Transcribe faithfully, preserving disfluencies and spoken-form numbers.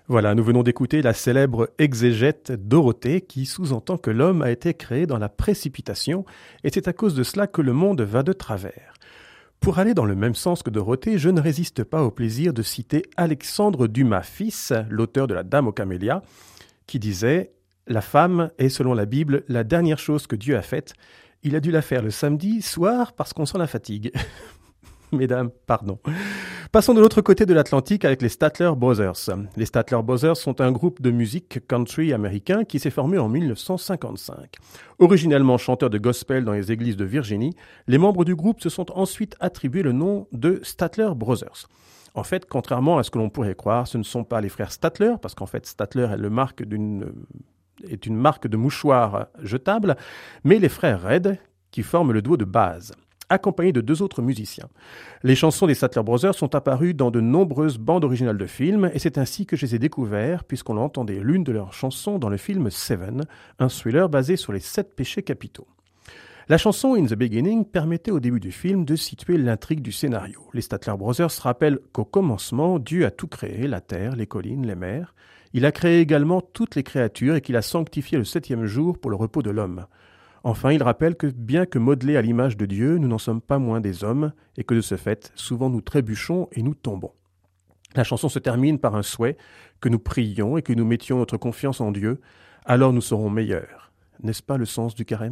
Voilà, nous venons d'écouter la célèbre exégète Dorothée qui sous-entend que l'homme a été créé dans la précipitation et c'est à cause de cela que le monde va de travers. Pour aller dans le même sens que Dorothée, je ne résiste pas au plaisir de citer Alexandre Dumas fils, l'auteur de La Dame aux camélias, qui disait « La femme est, selon la Bible, la dernière chose que Dieu a faite. Il a dû la faire le samedi soir parce qu'on sent la fatigue. » Mesdames, pardon. Passons de l'autre côté de l'Atlantique avec les Statler Brothers. Les Statler Brothers sont un groupe de musique country américain qui s'est formé en mille neuf cent cinquante-cinq. Originellement chanteurs de gospel dans les églises de Virginie, les membres du groupe se sont ensuite attribués le nom de Statler Brothers. En fait, contrairement à ce que l'on pourrait croire, ce ne sont pas les frères Statler, parce qu'en fait Statler est, le marque d'une, est une marque de mouchoirs jetables, mais les frères Red qui forment le duo de base, accompagnés de deux autres musiciens. Les chansons des Statler Brothers sont apparues dans de nombreuses bandes originales de films, et c'est ainsi que je les ai découverts, puisqu'on entendait l'une de leurs chansons dans le film Seven, un thriller basé sur les sept péchés capitaux. La chanson In the Beginning permettait au début du film de situer l'intrigue du scénario. Les Statler Brothers rappellent qu'au commencement, Dieu a tout créé, la terre, les collines, les mers. Il a créé également toutes les créatures et qu'il a sanctifié le septième jour pour le repos de l'homme. Enfin, il rappelle que bien que modelés à l'image de Dieu, nous n'en sommes pas moins des hommes et que de ce fait, souvent nous trébuchons et nous tombons. La chanson se termine par un souhait que nous prions et que nous mettions notre confiance en Dieu, alors nous serons meilleurs. N'est-ce pas le sens du carême ?